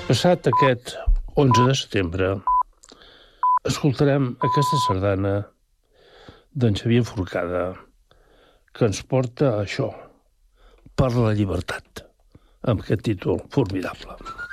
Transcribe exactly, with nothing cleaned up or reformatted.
Passat aquest onze de setembre, escoltarem aquesta sardana d'en Xavier Forcada, que ens porta a això, per la llibertat, amb aquest títol formidable.